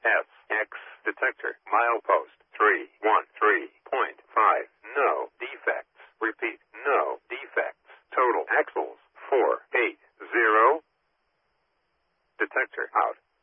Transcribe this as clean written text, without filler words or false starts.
SX detector. Milepost 313.5. No defects. Repeat, no defects. Total axles 480. Detector out.